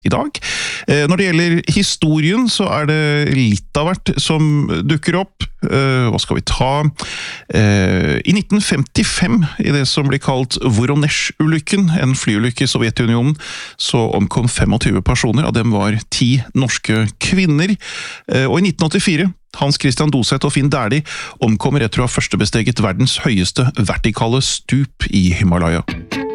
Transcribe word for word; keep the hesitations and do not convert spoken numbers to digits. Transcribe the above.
i dag. Når det gjelder historien, så er det litt av hvert som dukker opp. Hva skal vi ta? I nitten femtifem, i det som blir kalt Voronezh-ulykken, en flyulykke i Sovjetunionen, så omkom tjuefem personer, av dem var ti norske kvinner. Og i nitten åttifire, Hans Christian Doseth og Finn Dæhlie omkommer etter å ha førstebesteget verdens høyeste vertikale stup i Himalaya.